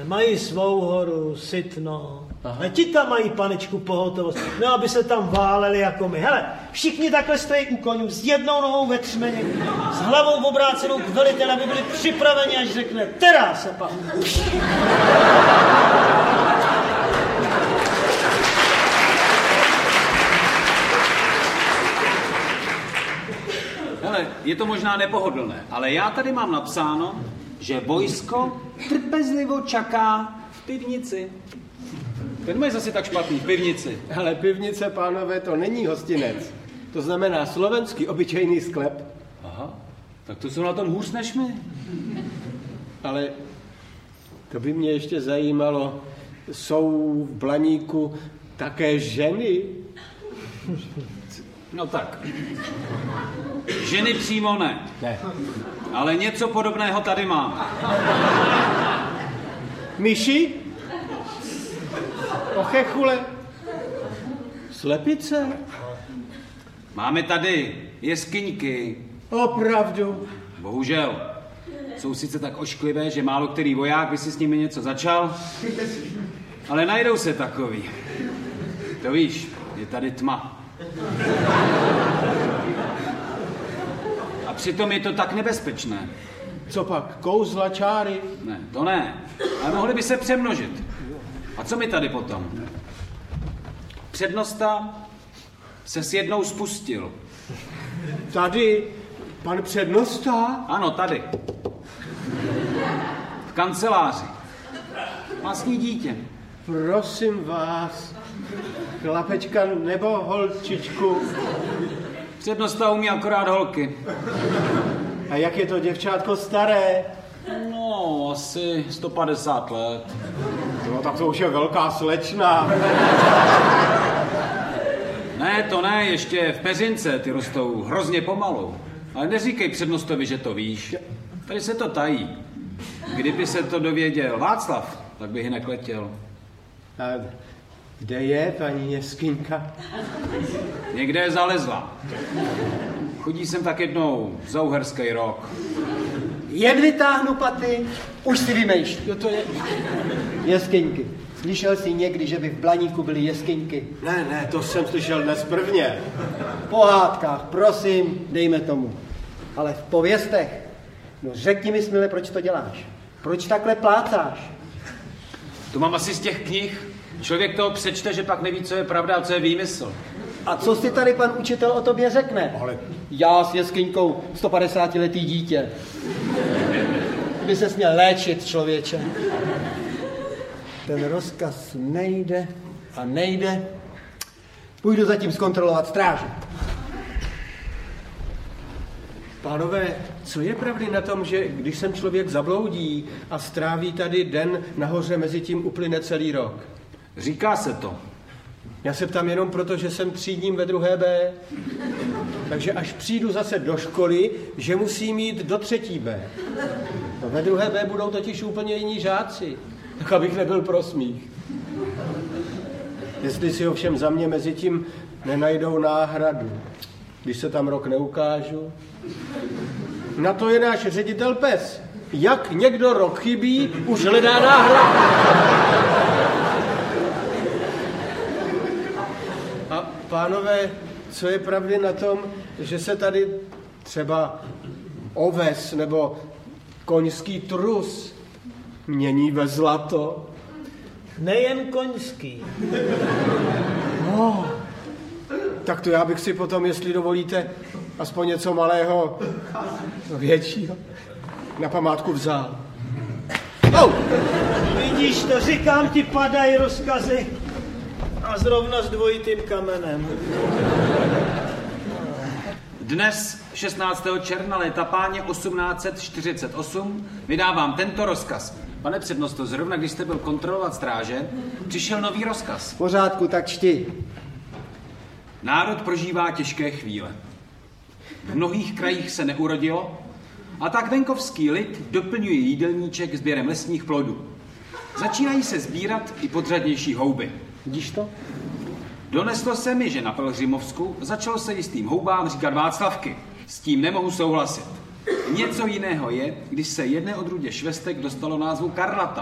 Mají svou horu, Sitno. A ti tam mají, panečku, pohotovost. No, aby se tam váleli jako my. Hele, všichni takhle stojí u koňů s jednou nohou ve třmeně, s hlavou obrácenou k veliteli, aby byli připraveni, až řekne, teda se pak. Hele, je to možná nepohodlné, ale já tady mám napsáno, že vojsko trpezlivo čaká v pivnici. Ten mají zase tak špatný, v pivnici. Ale pivnice, pánové, to není hostinec. To znamená slovenský obyčejný sklep. Aha, tak to jsou na tom hůř než my. Ale to by mě ještě zajímalo, jsou v Blaníku také ženy? No tak, ženy přímo ne. Ne. Ale něco podobného tady mám. Myši? Ochechule? Slepice? Máme tady jeskyňky. Opravdu? Bohužel. Jsou sice tak ošklivé, že málo který voják by si s nimi něco začal, ale najdou se takový. To víš, je tady tma. A přitom je to tak nebezpečné. Co pak, kouzla, čáry? Ne, to ne. Ale mohli by se přemnožit. A co mi tady potom? Přednosta se s jednou spustil. Tady, pan přednosta? Ano, tady. V kanceláři. Má s ní dítě. Prosím vás, chlapečka nebo holčičku? Přednosta umí akorát holky. A jak je to děvčátko staré? No, asi 150 let. No, tak to už je velká slečna. Ne, to ne, ještě v peřince, ty rostou hrozně pomalu. Ale neříkej přednostovi, že to víš. Tady se to tají. Kdyby se to dověděl Václav, tak by hynek letěl. A kde je paní jeskyňka? Někde zalezla. Chodí sem tak jednou za uherský rok. Jen vytáhnu paty, už si vymýšlí. Jo, to je... Jeskyňky. Slyšel jsi někdy, že by v Blaníku byly jeskyňky? Ne, to jsem slyšel dnes prvně. V pohádkách, prosím, dejme tomu. Ale v pověstech. No řekni mi, Smile, proč to děláš? Proč takhle plácáš? To mám asi z těch knih. Člověk toho přečte, že pak neví, co je pravda a co je výmysl. A co si tady pan učitel o tobě řekne? Ale... Já s jeskyňkou 150letý dítě. By ses měl léčit, člověče. Ten rozkaz nejde a nejde. Půjdu zatím zkontrolovat stráže. Pánové, co je pravdy na tom, že když sem člověk zabloudí a stráví tady den nahoře, mezi tím uplyne celý rok? Říká se to. Já se ptám jenom proto, že jsem třídním ve 2. B. Takže až přijdu zase do školy, že musím jít do 3. B. No, ve 2. B budou totiž úplně jiní žáci. Tak abych nebyl pro smích. Jestli si ovšem za mě mezi tím nenajdou náhradu, když se tam rok neukážu. Na to je náš ředitel Pes. Jak někdo rok chybí, už hledá náhradu. A pánové, co je pravdy na tom, že se tady třeba oves nebo koňský trus mění ve zlato? Nejen koňský. No, tak to já bych si potom, jestli dovolíte, aspoň něco malého, většího, na památku vzal. Oh! Vidíš to, říkám ti, padají rozkazy. A zrovna s dvojitým kamenem. Dnes, 16. června léta páně 1848, vydávám tento rozkaz. Pane přednosto, zrovna když jste byl kontrolovat stráže, přišel nový rozkaz. V pořádku, tak čti. Národ prožívá těžké chvíle. V mnohých krajích se neurodilo a tak venkovský lid doplňuje jídelníček sběrem lesních plodů. Začínají se sbírat i podřadnější houby. Vidíš to? Doneslo se mi, že na Pelhřimovsku začalo se jistým houbám říkat Václavky. S tím nemohu souhlasit. Něco jiného je, když se jedné odrůdě švestek dostalo názvu Karlata.